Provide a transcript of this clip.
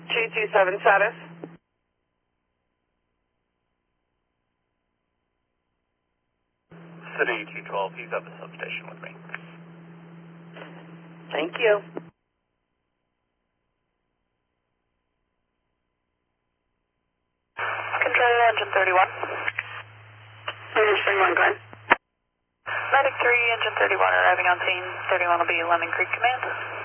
227 status. City 212, he's at the substation with me. Thank you. Control engine 31. Engine 31, go ahead. Medic 3, engine 31 arriving on scene. 31 will be Lemon Creek Command.